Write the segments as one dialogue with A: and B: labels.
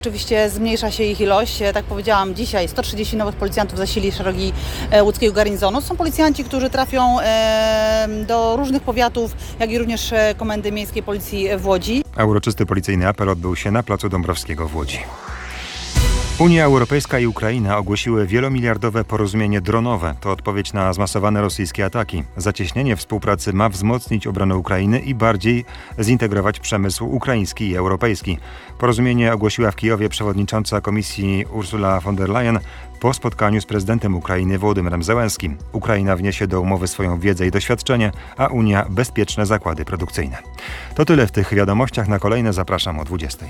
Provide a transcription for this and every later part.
A: Oczywiście zmniejsza się ich ilość. Tak jak powiedziałam, dzisiaj 130 nowych policjantów zasili szeregi łódzkiego garnizonu. Są policjanci, którzy trafią do różnych powiatów, jak i również Komendy Miejskiej Policji w Łodzi.
B: A uroczysty policyjny apel odbył się na placu Dąbrowskiego w Łodzi. Unia Europejska i Ukraina ogłosiły wielomiliardowe porozumienie dronowe. To odpowiedź na zmasowane rosyjskie ataki. Zacieśnienie współpracy ma wzmocnić obronę Ukrainy i bardziej zintegrować przemysł ukraiński i europejski. Porozumienie ogłosiła w Kijowie przewodnicząca Komisji Ursula von der Leyen po spotkaniu z prezydentem Ukrainy Wołodymyrem Zełenskim. Ukraina wniesie do umowy swoją wiedzę i doświadczenie, a Unia bezpieczne zakłady produkcyjne. To tyle w tych wiadomościach. Na kolejne zapraszam o 20:00.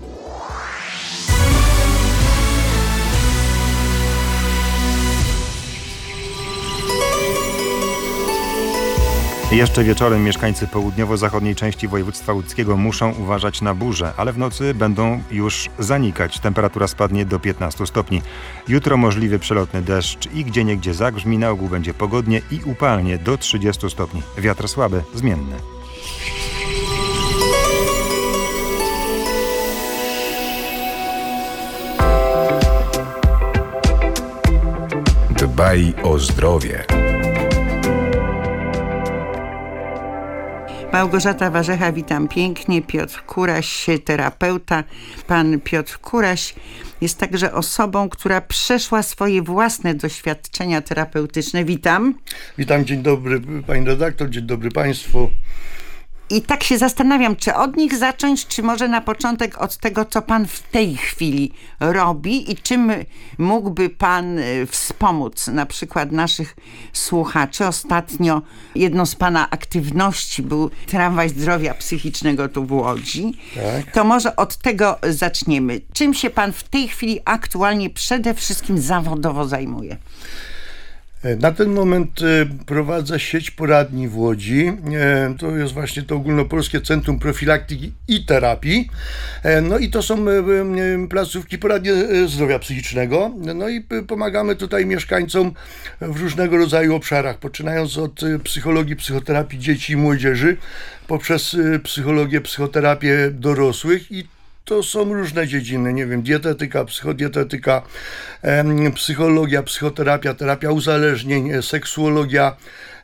B: Jeszcze wieczorem mieszkańcy południowo-zachodniej części województwa łódzkiego muszą uważać na burze, ale w nocy będą już zanikać. Temperatura spadnie do 15 stopni. Jutro możliwy przelotny deszcz i gdzieniegdzie zagrzmi, na ogół będzie pogodnie i upalnie do 30 stopni. Wiatr słaby, zmienny.
C: Dbaj o zdrowie.
D: Małgorzata Warzecha, witam pięknie. Piotr Kuraś, terapeuta. Pan Piotr Kuraś jest także osobą, która przeszła swoje własne doświadczenia terapeutyczne. Witam.
E: Witam, dzień dobry pani redaktor, dzień dobry państwu.
D: I tak się zastanawiam, czy od nich zacząć, czy może na początek od tego, co pan w tej chwili robi i czym mógłby pan wspomóc na przykład naszych słuchaczy. Ostatnio jedną z pana aktywności był Tramwaj Zdrowia Psychicznego tu w Łodzi.
E: Tak.
D: To może od tego zaczniemy. Czym się pan w tej chwili aktualnie przede wszystkim zawodowo zajmuje?
E: Na ten moment prowadzę sieć poradni w Łodzi. To jest właśnie to Ogólnopolskie Centrum Profilaktyki i Terapii. No i to są placówki poradnie zdrowia psychicznego. No i pomagamy tutaj mieszkańcom w różnego rodzaju obszarach, poczynając od psychologii, psychoterapii dzieci i młodzieży, poprzez psychologię, psychoterapię dorosłych i to są różne dziedziny, nie wiem, dietetyka, psychodietetyka, psychologia, psychoterapia, terapia uzależnień, seksuologia,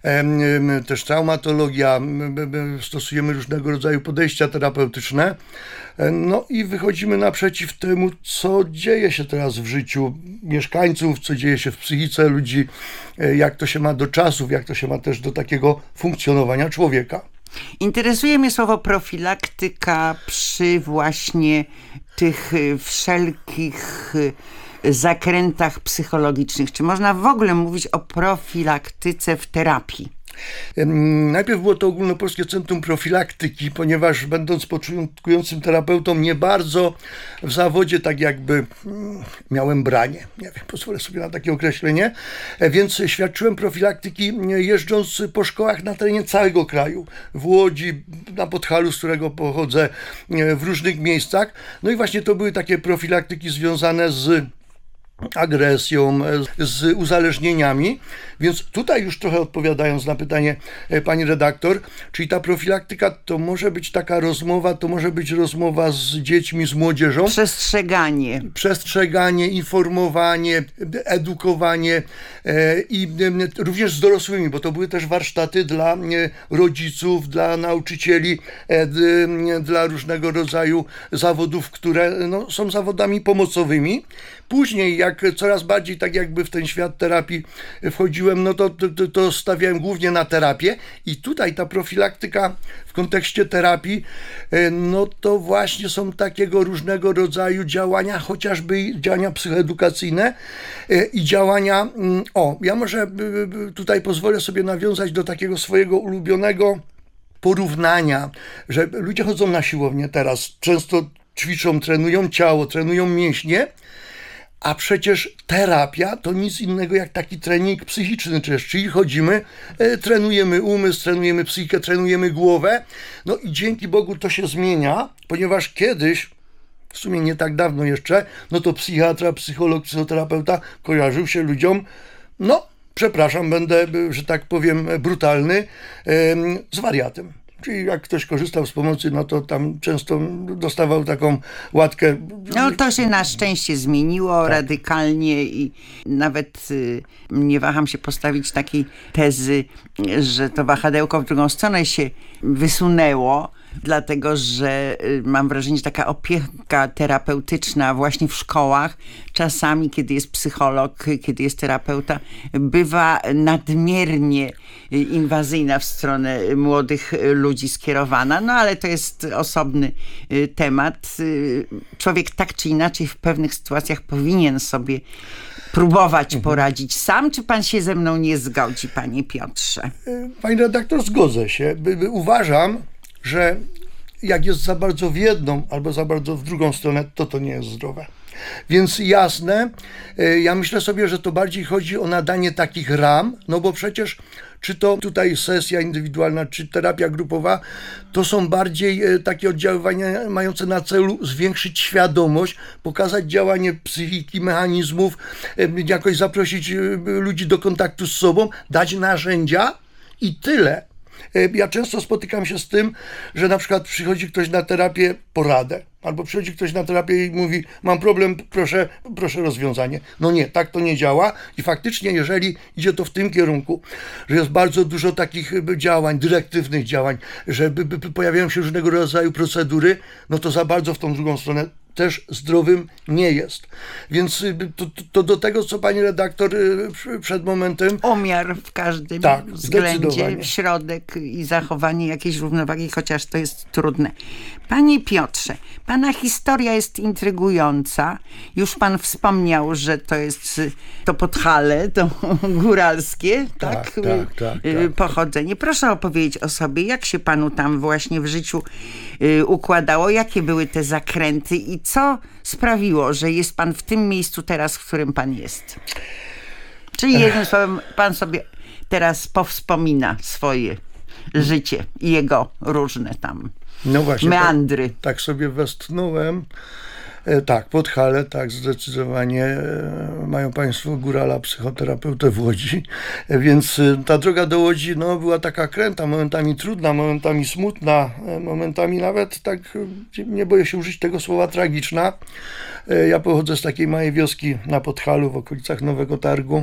E: też traumatologia, stosujemy różnego rodzaju podejścia terapeutyczne. No i wychodzimy naprzeciw temu, co dzieje się teraz w życiu mieszkańców, co dzieje się w psychice ludzi, jak to się ma do czasów, jak to się ma też do takiego funkcjonowania człowieka.
D: Interesuje mnie słowo profilaktyka przy właśnie tych wszelkich zakrętach psychologicznych. Czy można w ogóle mówić o profilaktyce w terapii?
E: Najpierw było to Ogólnopolskie Centrum Profilaktyki, ponieważ będąc początkującym terapeutą nie bardzo w zawodzie tak jakby miałem branie, nie wiem, pozwolę sobie na takie określenie, więc świadczyłem profilaktyki jeżdżąc po szkołach na terenie całego kraju, w Łodzi, na Podhalu, z którego pochodzę, w różnych miejscach. No i właśnie to były takie profilaktyki związane z agresją, z uzależnieniami, więc tutaj już trochę odpowiadając na pytanie pani redaktor, czyli ta profilaktyka to może być taka rozmowa, to może być rozmowa z dziećmi, z młodzieżą. Przestrzeganie, informowanie, edukowanie i również z dorosłymi, bo to były też warsztaty dla rodziców, dla nauczycieli, dla różnego rodzaju zawodów, które są zawodami pomocowymi. Później, jak coraz bardziej tak jakby w ten świat terapii wchodziłem, no to stawiałem głównie na terapię i tutaj ta profilaktyka w kontekście terapii, no to właśnie są takiego różnego rodzaju działania, chociażby działania psychoedukacyjne i działania, ja może tutaj pozwolę sobie nawiązać do takiego swojego ulubionego porównania, że ludzie chodzą na siłownię teraz, często ćwiczą, trenują ciało, trenują mięśnie, a przecież terapia to nic innego jak taki trening psychiczny, czyli chodzimy, trenujemy umysł, trenujemy psychikę, trenujemy głowę. No i dzięki Bogu to się zmienia, ponieważ kiedyś, w sumie nie tak dawno jeszcze, no to psychiatra, psycholog, psychoterapeuta kojarzył się ludziom, przepraszam, będę, że tak powiem, brutalny, z wariatem. Czyli jak ktoś korzystał z pomocy, no to tam często dostawał taką łatkę.
D: No to się na szczęście zmieniło radykalnie i nawet nie waham się postawić takiej tezy, że to wahadełko w drugą stronę się wysunęło, dlatego że mam wrażenie, że taka opieka terapeutyczna właśnie w szkołach, czasami kiedy jest psycholog, kiedy jest terapeuta, bywa nadmiernie inwazyjna w stronę młodych ludzi skierowana, no ale to jest osobny temat. Człowiek tak czy inaczej w pewnych sytuacjach powinien sobie próbować poradzić sam. Czy pan się ze mną nie zgodzi, panie Piotrze?
E: Pani redaktor, zgodzę się. Uważam, że jak jest za bardzo w jedną albo za bardzo w drugą stronę, to nie jest zdrowe. Więc jasne, ja myślę sobie, że to bardziej chodzi o nadanie takich ram, no bo przecież czy to tutaj sesja indywidualna, czy terapia grupowa, to są bardziej takie oddziaływania mające na celu zwiększyć świadomość, pokazać działanie psychiki, mechanizmów, jakoś zaprosić ludzi do kontaktu z sobą, dać narzędzia i tyle. Ja często spotykam się z tym, że na przykład przychodzi ktoś na terapię, poradę, albo przychodzi ktoś na terapię i mówi, mam problem, proszę rozwiązanie. No nie, tak to nie działa i faktycznie jeżeli idzie to w tym kierunku, że jest bardzo dużo takich działań, dyrektywnych działań, że pojawiają się różnego rodzaju procedury, no to za bardzo w tą drugą stronę też zdrowym nie jest. Więc to do tego, co pani redaktor przed momentem...
D: Umiar w każdym względzie, środek i zachowanie jakiejś równowagi, chociaż to jest trudne. Panie Piotrze, pana historia jest intrygująca. Już pan wspomniał, że to jest to Podhale, to góralskie, tak? Pochodzenie. Proszę opowiedzieć o sobie, jak się panu tam właśnie w życiu układało, jakie były te zakręty i co sprawiło, że jest pan w tym miejscu teraz, w którym pan jest? Czyli jednym słowem, pan sobie teraz powspomina swoje życie i jego różne tam meandry.
E: Tak sobie westchnąłem. Tak, Podhale, tak, zdecydowanie mają państwo górala, psychoterapeutę w Łodzi, więc ta droga do Łodzi była taka kręta, momentami trudna, momentami smutna, momentami nawet tak, nie boję się użyć tego słowa, tragiczna. Ja pochodzę z takiej małej wioski na Podhalu w okolicach Nowego Targu.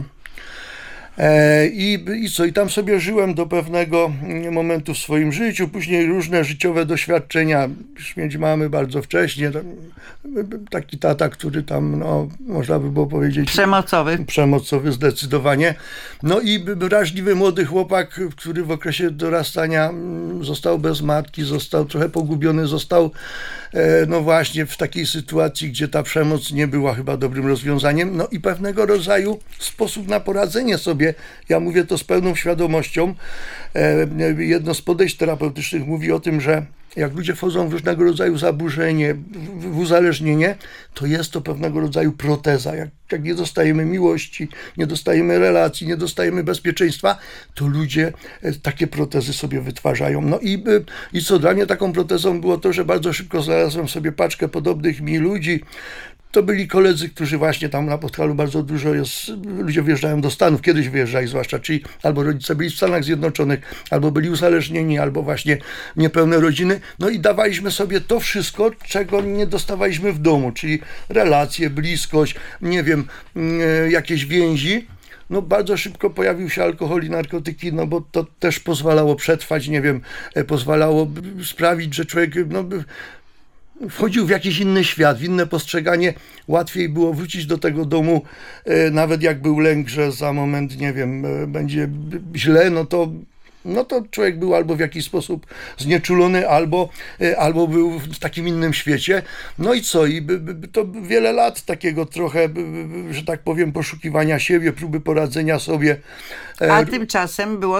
E: I co? I tam sobie żyłem do pewnego momentu w swoim życiu, później różne życiowe doświadczenia, śmierć mamy bardzo wcześnie, taki tata, który tam, można by było powiedzieć... Przemocowy zdecydowanie. No i wrażliwy młody chłopak, który w okresie dorastania został bez matki, został trochę pogubiony, został właśnie w takiej sytuacji, gdzie ta przemoc nie była chyba dobrym rozwiązaniem, no i pewnego rodzaju sposób na poradzenie sobie. Ja mówię to z pełną świadomością. Jedno z podejść terapeutycznych mówi o tym, że jak ludzie wchodzą w różnego rodzaju zaburzenie, w uzależnienie, to jest to pewnego rodzaju proteza. Jak nie dostajemy miłości, nie dostajemy relacji, nie dostajemy bezpieczeństwa, to ludzie takie protezy sobie wytwarzają. No i co dla mnie taką protezą było to, że bardzo szybko znalazłem sobie paczkę podobnych mi ludzi. To byli koledzy, którzy właśnie tam na Podhalu bardzo dużo jest, ludzie wyjeżdżają do Stanów, kiedyś wyjeżdżali zwłaszcza, czyli albo rodzice byli w Stanach Zjednoczonych, albo byli uzależnieni, albo właśnie niepełne rodziny. No i dawaliśmy sobie to wszystko, czego nie dostawaliśmy w domu, czyli relacje, bliskość, nie wiem, jakieś więzi. No bardzo szybko pojawił się alkohol i narkotyki, bo to też pozwalało przetrwać, nie wiem, pozwalało sprawić, że człowiek wchodził w jakiś inny świat, w inne postrzeganie. Łatwiej było wrócić do tego domu, nawet jak był lęk, że za moment, nie wiem, będzie źle, no to człowiek był albo w jakiś sposób znieczulony, albo był w takim innym świecie. No i co? I to wiele lat takiego trochę, że tak powiem, poszukiwania siebie, próby poradzenia sobie.
D: A tymczasem było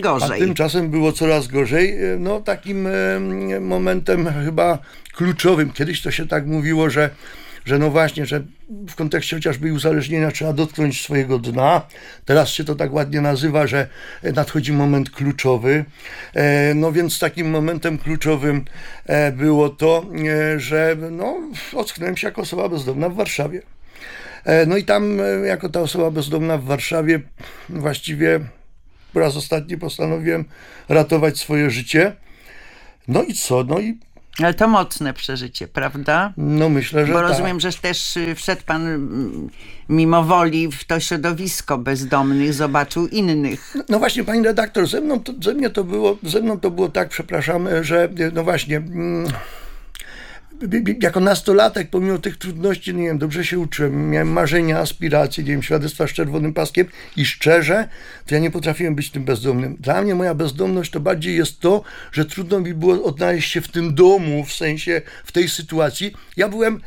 D: coraz gorzej.
E: No takim momentem chyba kluczowym, kiedyś to się tak mówiło, że no właśnie, że w kontekście chociażby uzależnienia trzeba dotknąć swojego dna. Teraz się to tak ładnie nazywa, że nadchodzi moment kluczowy. No więc takim momentem kluczowym było to, że ocknąłem się jako osoba bezdomna w Warszawie. No i tam jako ta osoba bezdomna w Warszawie właściwie po raz ostatni postanowiłem ratować swoje życie. No i co? No i
D: Ale to mocne przeżycie, prawda?
E: no myślę, że
D: Bo
E: tak.
D: rozumiem, że też wszedł pan mimo woli w to środowisko bezdomnych, zobaczył innych.
E: No właśnie, pani redaktor, ze mną to było tak, przepraszam, że no właśnie, jako nastolatek, pomimo tych trudności, nie wiem, dobrze się uczyłem, miałem marzenia, aspiracje, nie wiem, świadectwa z czerwonym paskiem i szczerze, to ja nie potrafiłem być tym bezdomnym. Dla mnie moja bezdomność to bardziej jest to, że trudno mi było odnaleźć się w tym domu, w sensie, w tej sytuacji. Ja byłem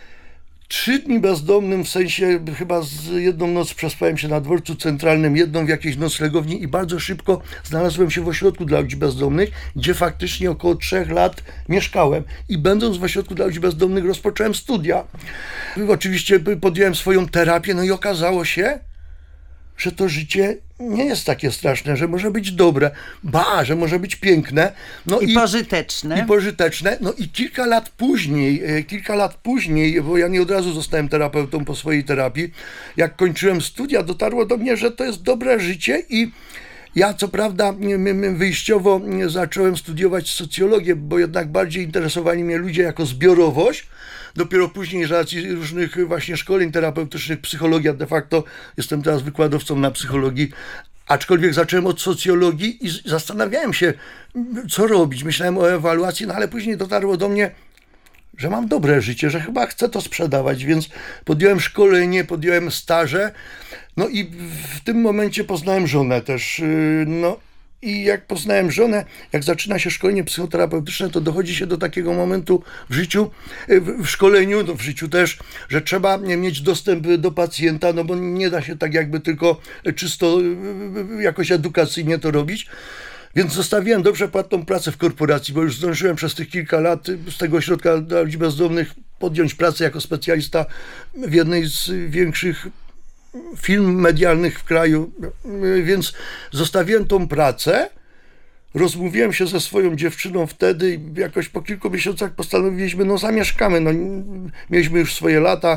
E: 3 dni bezdomnym, w sensie chyba jedną noc przespałem się na dworcu centralnym, jedną w jakiejś noclegowni i bardzo szybko znalazłem się w ośrodku dla ludzi bezdomnych, gdzie faktycznie około 3 lat mieszkałem i będąc w ośrodku dla ludzi bezdomnych rozpocząłem studia. Oczywiście podjąłem swoją terapię, no i okazało się, że to życie nie jest takie straszne, że może być dobre, że może być piękne. No
D: I pożyteczne.
E: I pożyteczne. No i kilka lat później, bo ja nie od razu zostałem terapeutą po swojej terapii, jak kończyłem studia, dotarło do mnie, że to jest dobre życie i ja co prawda wyjściowo zacząłem studiować socjologię, bo jednak bardziej interesowali mnie ludzie jako zbiorowość. Dopiero później z racji różnych właśnie szkoleń terapeutycznych, psychologia, de facto jestem teraz wykładowcą na psychologii, aczkolwiek zacząłem od socjologii i zastanawiałem się, co robić. Myślałem o ewaluacji, no ale później dotarło do mnie, że mam dobre życie, że chyba chcę to sprzedawać, więc podjąłem szkolenie, podjąłem staże, no i w tym momencie poznałem żonę też, no i jak poznałem żonę, jak zaczyna się szkolenie psychoterapeutyczne, to dochodzi się do takiego momentu w życiu, w szkoleniu, no w życiu też, że trzeba mieć dostęp do pacjenta, no bo nie da się tak jakby tylko czysto jakoś edukacyjnie to robić. Więc zostawiłem dobrze płatną pracę w korporacji, bo już zdążyłem przez tych kilka lat z tego ośrodka dla ludzi bezdomnych podjąć pracę jako specjalista w jednej z większych firm medialnych w kraju, więc zostawiłem tą pracę, rozmówiłem się ze swoją dziewczyną wtedy i jakoś po kilku miesiącach postanowiliśmy, no zamieszkamy, no mieliśmy już swoje lata,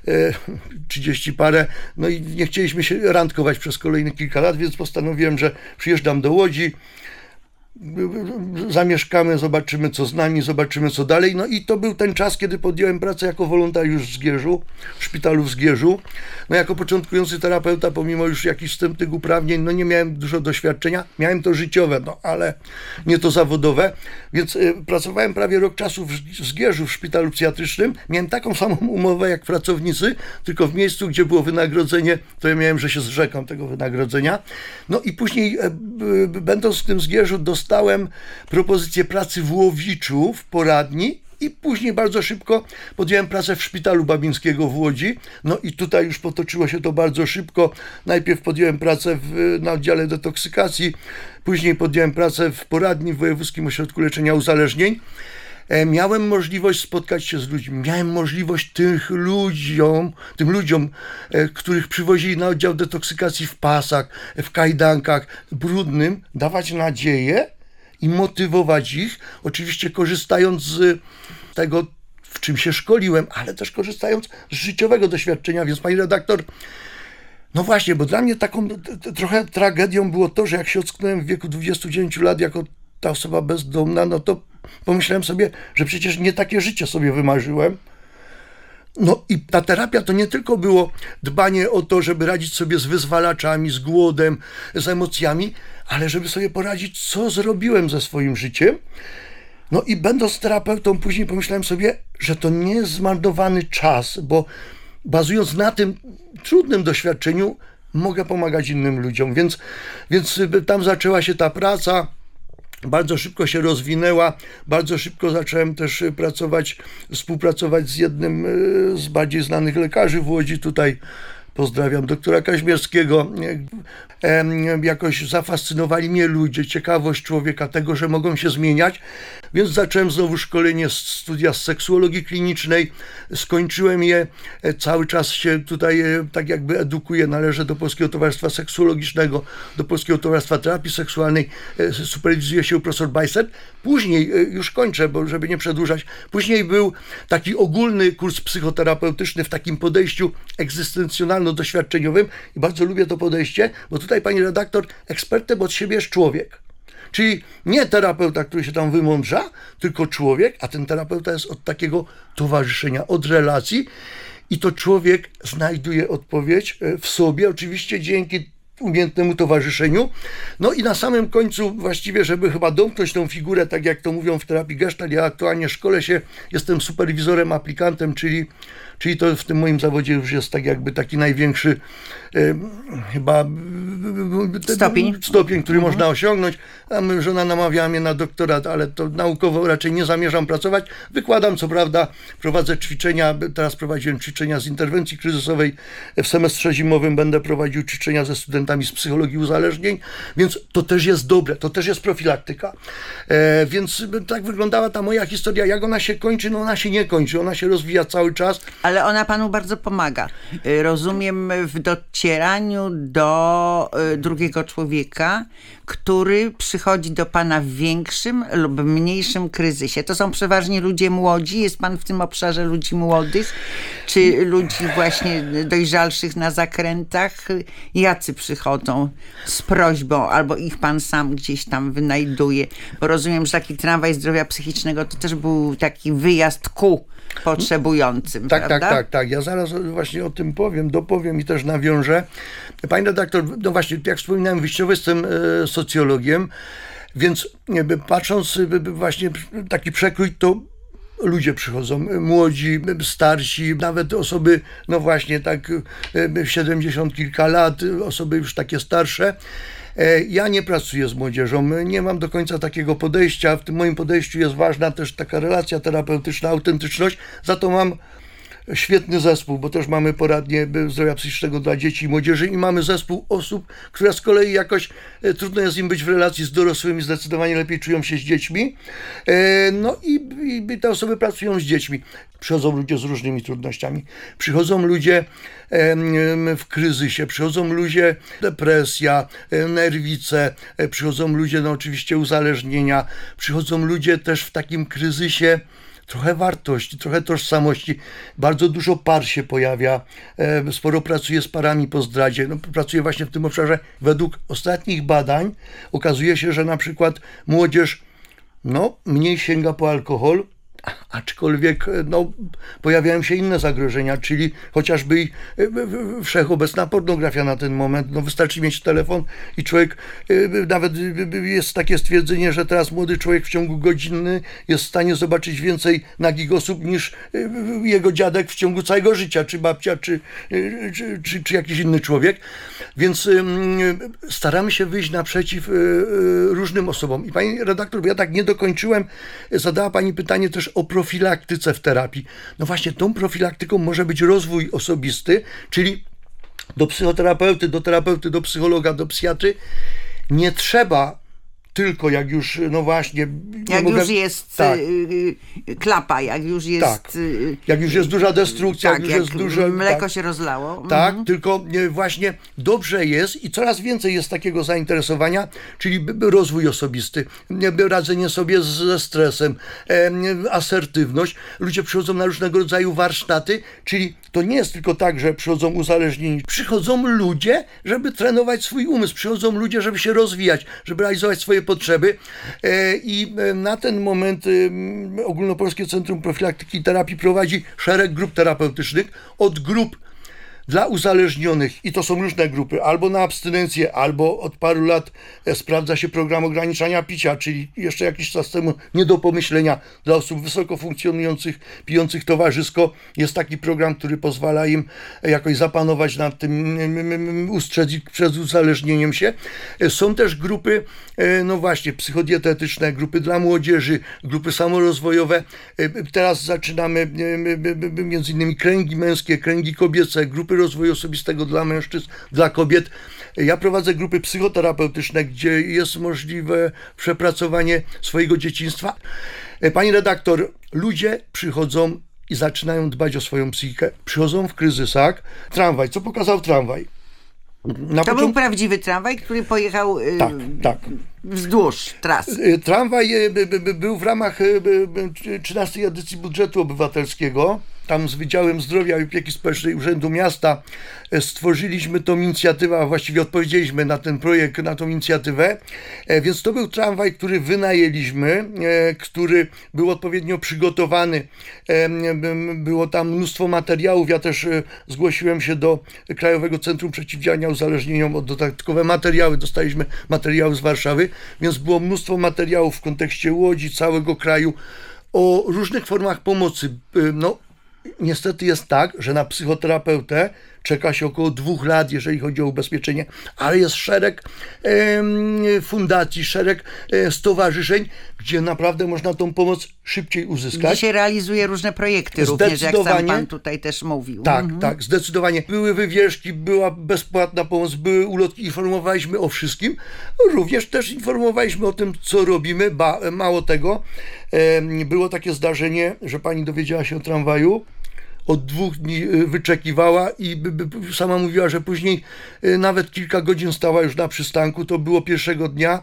E: 30 parę, no i nie chcieliśmy się randkować przez kolejne kilka lat, więc postanowiłem, że przyjeżdżam do Łodzi, zamieszkamy, zobaczymy co z nami, zobaczymy co dalej. No i to był ten czas, kiedy podjąłem pracę jako wolontariusz w Zgierzu, w szpitalu w Zgierzu. No jako początkujący terapeuta, pomimo już jakichś wstępnych uprawnień, no nie miałem dużo doświadczenia, miałem to życiowe, no ale nie to zawodowe, więc pracowałem prawie rok czasu w Zgierzu, w szpitalu psychiatrycznym. Miałem taką samą umowę jak pracownicy, tylko w miejscu, gdzie było wynagrodzenie, to ja miałem, że się zrzekam tego wynagrodzenia. No i później, będąc w tym Zgierzu, dostałem propozycję pracy w Łowiczu, w poradni i później bardzo szybko podjąłem pracę w szpitalu Babińskiego w Łodzi. No i tutaj już potoczyło się to bardzo szybko. Najpierw podjąłem pracę na oddziale detoksykacji, później podjąłem pracę w poradni w Wojewódzkim Ośrodku Leczenia Uzależnień. Miałem możliwość spotkać się z ludźmi, miałem możliwość tym ludziom, których przywozili na oddział detoksykacji w pasach, w kajdankach, brudnym, dawać nadzieję i motywować ich, oczywiście korzystając z tego, w czym się szkoliłem, ale też korzystając z życiowego doświadczenia, więc pani redaktor, no właśnie, bo dla mnie taką trochę tragedią było to, że jak się ocknąłem w wieku 29 lat jako ta osoba bezdomna, no to pomyślałem sobie, że przecież nie takie życie sobie wymarzyłem. No i ta terapia to nie tylko było dbanie o to, żeby radzić sobie z wyzwalaczami, z głodem, z emocjami, ale żeby sobie poradzić, co zrobiłem ze swoim życiem. No i będąc terapeutą później pomyślałem sobie, że to nie jest zmarnowany czas, bo bazując na tym trudnym doświadczeniu mogę pomagać innym ludziom. Więc tam zaczęła się ta praca. Bardzo szybko się rozwinęła, bardzo szybko zacząłem też współpracować z jednym z bardziej znanych lekarzy w Łodzi, tutaj pozdrawiam doktora Kaźmierskiego. Jakoś zafascynowali mnie ludzie, ciekawość człowieka, tego, że mogą się zmieniać, więc zacząłem znowu szkolenie, studia z seksuologii klinicznej, skończyłem je, cały czas się tutaj tak jakby edukuję, należę do Polskiego Towarzystwa Seksuologicznego, do Polskiego Towarzystwa Terapii Seksualnej, superwizuje się profesor Bajser. Później, już kończę, bo żeby nie przedłużać, później był taki ogólny kurs psychoterapeutyczny w takim podejściu egzystencjonalno-doświadczeniowym i bardzo lubię to podejście, bo tutaj pani redaktor, ekspertem od siebie jest człowiek. Czyli nie terapeuta, który się tam wymądrza, tylko człowiek, a ten terapeuta jest od takiego towarzyszenia, od relacji i to człowiek znajduje odpowiedź w sobie, oczywiście dzięki umiejętnemu towarzyszeniu. No i na samym końcu właściwie, żeby chyba domknąć tą figurę, tak jak to mówią w terapii Gestalt, ja aktualnie szkolę się, jestem superwizorem, aplikantem, czyli to w tym moim zawodzie już jest tak jakby taki największy chyba stopień, który można osiągnąć. A żona namawiała mnie na doktorat, ale to naukowo raczej nie zamierzam pracować. Wykładam, co prawda, prowadzę ćwiczenia, teraz prowadziłem ćwiczenia z interwencji kryzysowej, w semestrze zimowym będę prowadził ćwiczenia ze studentami z psychologii uzależnień, więc to też jest dobre, to też jest profilaktyka. Więc tak wyglądała ta moja historia. Jak ona się kończy? No ona się nie kończy, ona się rozwija cały czas.
D: Ale ona panu bardzo pomaga. Rozumiem, w docieraniu do drugiego człowieka, który przychodzi do pana w większym lub mniejszym kryzysie. To są przeważnie ludzie młodzi. Jest pan w tym obszarze ludzi młodych? Czy ludzi właśnie dojrzalszych na zakrętach? Jacy przychodzą z prośbą, albo ich pan sam gdzieś tam wynajduje? Bo rozumiem, że taki tramwaj zdrowia psychicznego to też był taki wyjazd ku potrzebującym, prawda?
E: Tak. Ja zaraz właśnie o tym dopowiem i też nawiążę. Pani redaktor, no właśnie, jak wspominałem, wyjściowo jestem socjologiem, więc patrząc właśnie taki przekrój, to ludzie przychodzą, młodzi, starsi, nawet osoby, no właśnie tak 70 kilka lat, osoby już takie starsze. Ja nie pracuję z młodzieżą, nie mam do końca takiego podejścia. W tym moim podejściu jest ważna też taka relacja terapeutyczna, autentyczność. Za to mam świetny zespół, bo też mamy poradnię zdrowia psychicznego dla dzieci i młodzieży i mamy zespół osób, które z kolei jakoś trudno jest im być w relacji z dorosłymi, zdecydowanie lepiej czują się z dziećmi. No i te osoby pracują z dziećmi. Przychodzą ludzie z różnymi trudnościami. Przychodzą ludzie w kryzysie, przychodzą ludzie depresja, nerwice, przychodzą ludzie no oczywiście uzależnienia, przychodzą ludzie też w takim kryzysie trochę wartości, trochę tożsamości. Bardzo dużo par się pojawia. Sporo pracuję z parami po zdradzie. No, pracuję właśnie w tym obszarze. Według ostatnich badań okazuje się, że na przykład młodzież mniej sięga po alkohol, aczkolwiek pojawiają się inne zagrożenia, czyli chociażby wszechobecna pornografia na ten moment. Wystarczy mieć telefon i człowiek, nawet jest takie stwierdzenie, że teraz młody człowiek w ciągu godziny jest w stanie zobaczyć więcej nagich osób niż jego dziadek w ciągu całego życia, czy babcia, czy jakiś inny człowiek. Więc staramy się wyjść naprzeciw różnym osobom. I pani redaktor, bo ja tak nie dokończyłem, zadała pani pytanie też o profilaktyce w terapii. No właśnie, tą profilaktyką może być rozwój osobisty, czyli do psychoterapeuty, do terapeuty, do psychologa, do psychiatry nie trzeba tylko jak już, no właśnie...
D: już jest klapa, jak już jest...
E: Tak, jak już jest duża destrukcja,
D: tak,
E: jak już jest duże...
D: mleko się rozlało.
E: Tak, tylko właśnie dobrze jest i coraz więcej jest takiego zainteresowania, czyli rozwój osobisty, radzenie sobie ze stresem, asertywność. Ludzie przychodzą na różnego rodzaju warsztaty, czyli to nie jest tylko tak, że przychodzą uzależnieni. Przychodzą ludzie, żeby trenować swój umysł. Przychodzą ludzie, żeby się rozwijać, żeby realizować swoje potrzeby. I na ten moment Ogólnopolskie Centrum Profilaktyki i Terapii prowadzi szereg grup terapeutycznych, od grup dla uzależnionych, i to są różne grupy, albo na abstynencję, albo od paru lat sprawdza się program ograniczania picia, czyli jeszcze jakiś czas temu nie do pomyślenia dla osób wysoko funkcjonujących, pijących towarzysko. Jest taki program, który pozwala im jakoś zapanować nad tym, ustrzec przed uzależnieniem się. Są też grupy, no właśnie, psychodietetyczne, grupy dla młodzieży, grupy samorozwojowe. Teraz zaczynamy między innymi kręgi męskie, kręgi kobiece, grupy rozwoju osobistego dla mężczyzn, dla kobiet. Ja prowadzę grupy psychoterapeutyczne, gdzie jest możliwe przepracowanie swojego dzieciństwa. Pani redaktor, ludzie przychodzą i zaczynają dbać o swoją psychikę. Przychodzą w kryzysach. Tramwaj, co pokazał tramwaj?
D: Był prawdziwy tramwaj, który pojechał
E: tak.
D: wzdłuż trasy.
E: Tramwaj był w ramach 13. edycji budżetu obywatelskiego. tam z Wydziałem Zdrowia i Opieki Społecznej Urzędu Miasta stworzyliśmy tą inicjatywę, a właściwie odpowiedzieliśmy na ten projekt, na tą inicjatywę, więc to był tramwaj, który wynajęliśmy, który był odpowiednio przygotowany, było tam mnóstwo materiałów, ja też zgłosiłem się do Krajowego Centrum Przeciwdziałania Uzależnieniom o dodatkowe materiały, dostaliśmy materiały z Warszawy, więc było mnóstwo materiałów w kontekście Łodzi, całego kraju, o różnych formach pomocy. No, niestety jest tak, że na psychoterapeutę czeka się około 2 lat, jeżeli chodzi o ubezpieczenie, ale jest szereg fundacji, szereg stowarzyszeń, gdzie naprawdę można tą pomoc szybciej uzyskać.
D: Dzisiaj realizuje różne projekty również, jak sam pan tutaj też mówił.
E: Tak, tak, zdecydowanie. Były wywieszki, była bezpłatna pomoc, były ulotki, informowaliśmy o wszystkim. Również też informowaliśmy o tym, co robimy, mało tego. Było takie zdarzenie, że pani dowiedziała się o tramwaju, od 2 dni wyczekiwała i sama mówiła, że później nawet kilka godzin stała już na przystanku. To było pierwszego dnia.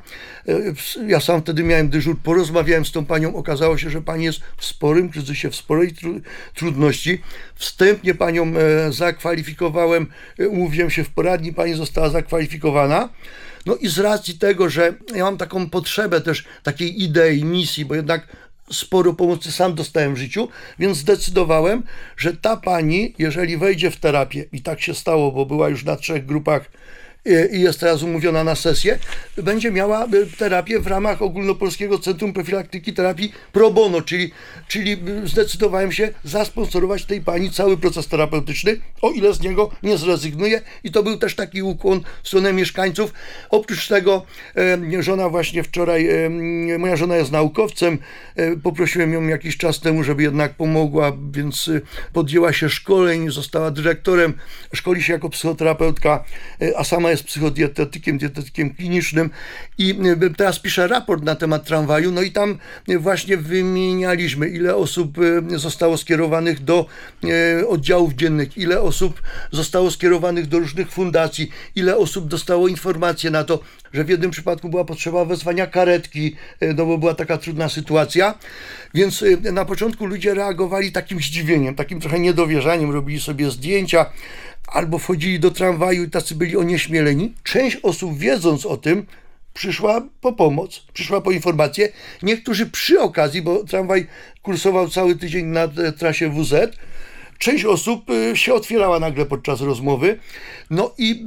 E: Ja sam wtedy miałem dyżur, porozmawiałem z tą panią. Okazało się, że pani jest w sporym kryzysie, w sporej trudności. Wstępnie panią zakwalifikowałem, umówiłem się w poradni, pani została zakwalifikowana. No i z racji tego, że ja mam taką potrzebę też takiej idei, misji, bo jednak sporo pomocy sam dostałem w życiu, więc zdecydowałem, że ta pani, jeżeli wejdzie w terapię, i tak się stało, bo była już na 3 grupach i jest teraz umówiona na sesję, będzie miała terapię w ramach Ogólnopolskiego Centrum Profilaktyki Terapii pro bono, czyli zdecydowałem się zasponsorować tej pani cały proces terapeutyczny, o ile z niego nie zrezygnuję, i to był też taki ukłon w stronę mieszkańców. Oprócz tego żona właśnie wczoraj, moja żona jest naukowcem, poprosiłem ją jakiś czas temu, żeby jednak pomogła, więc podjęła się szkoleń, została dyrektorem, szkoli się jako psychoterapeutka, a sama jest psychodietetykiem, dietetykiem klinicznym, i teraz piszę raport na temat tramwaju, no i tam właśnie wymienialiśmy, ile osób zostało skierowanych do oddziałów dziennych, ile osób zostało skierowanych do różnych fundacji, ile osób dostało informacje na to, że w jednym przypadku była potrzeba wezwania karetki, no bo była taka trudna sytuacja, więc na początku ludzie reagowali takim zdziwieniem, takim trochę niedowierzaniem, robili sobie zdjęcia, albo wchodzili do tramwaju i tacy byli onieśmieleni. Część osób, wiedząc o tym, przyszła po pomoc, przyszła po informację. Niektórzy przy okazji, bo tramwaj kursował cały tydzień na trasie WZ, część osób się otwierała nagle podczas rozmowy. No i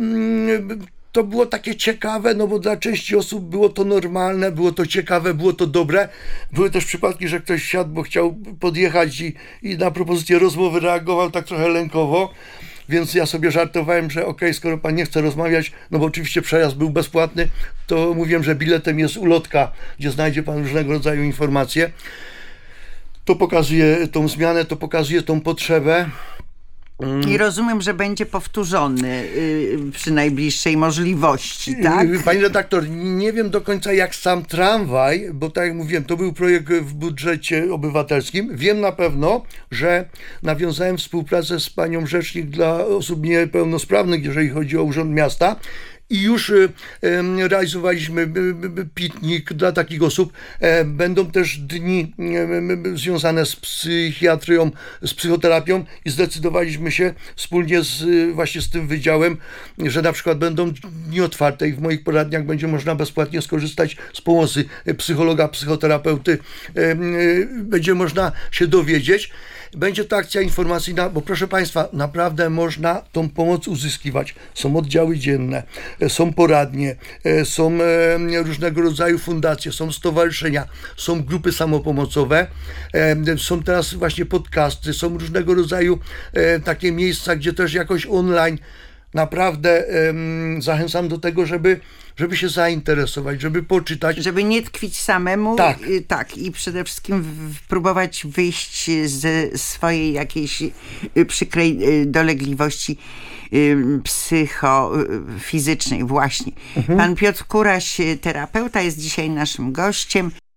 E: to było takie ciekawe, no bo dla części osób było to normalne, było to ciekawe, było to dobre. Były też przypadki, że ktoś wsiadł, bo chciał podjechać i na propozycję rozmowy reagował tak trochę lękowo. Więc ja sobie żartowałem, że okej, skoro pan nie chce rozmawiać, no bo oczywiście przejazd był bezpłatny, to mówiłem, że biletem jest ulotka, gdzie znajdzie pan różnego rodzaju informacje. To pokazuje tą zmianę, to pokazuje tą potrzebę.
D: I rozumiem, że będzie powtórzony przy najbliższej możliwości, tak?
E: Pani redaktor, nie wiem do końca jak sam tramwaj, bo tak jak mówiłem, to był projekt w budżecie obywatelskim. Wiem na pewno, że nawiązałem współpracę z panią rzecznik dla osób niepełnosprawnych, jeżeli chodzi o Urząd Miasta. I już realizowaliśmy piknik dla takich osób. Będą też dni związane z psychiatrią, z psychoterapią, i zdecydowaliśmy się wspólnie właśnie z tym wydziałem, że na przykład będą dni otwarte i w moich poradniach będzie można bezpłatnie skorzystać z pomocy psychologa, psychoterapeuty. Będzie można się dowiedzieć. Będzie to akcja informacyjna, bo proszę Państwa, naprawdę można tą pomoc uzyskiwać. Są oddziały dzienne, są poradnie, są różnego rodzaju fundacje, są stowarzyszenia, są grupy samopomocowe, są teraz właśnie podcasty, są różnego rodzaju takie miejsca, gdzie też jakoś online. Naprawdę zachęcam do tego, żeby się zainteresować, żeby poczytać.
D: Żeby nie tkwić samemu.
E: Tak.
D: Tak, i przede wszystkim próbować wyjść ze swojej jakiejś przykrej dolegliwości psychofizycznej właśnie. Pan Piotr Kuraś, terapeuta, jest dzisiaj naszym gościem.